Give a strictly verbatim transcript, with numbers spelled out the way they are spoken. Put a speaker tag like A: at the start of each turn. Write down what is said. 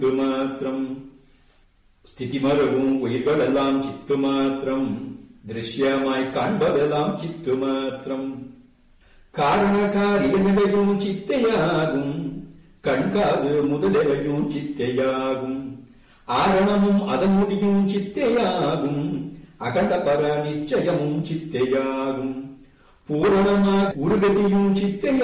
A: மாத்திரம் ஸ்திதி மறவும் உயிர்களெல்லாம் சித்து மாத்திரம் திருஷ்யமாய் காண்பதெல்லாம் சித்து மாத்திரம் காரண காரியமிடையும் சித்தையாகும் கண்காது முதலெவையும் சித்தையாகும் ஆரணமும் அதன் முடியும் சித்தையாகும் அகண்ட பர நிச்சயமும் சித்தையாகும் பூரணமாய் உருகதியும் சித்தையாகும்